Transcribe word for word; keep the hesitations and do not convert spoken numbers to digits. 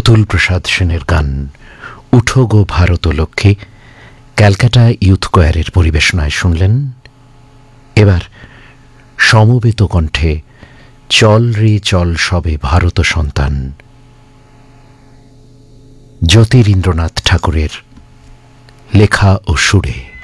অতুল প্রসাদ সেনের গান উঠো গো ভারত লক্ষ্মী ক্যালকাটা ইউথ কোয়ারের পরিবেশনায় শুনলেন। এবার সমবেত কণ্ঠে চল রে চল সবে ভারত সন্তান, জ্যোতিরিন্দ্রনাথ ঠাকুরের লেখা ও সুরে।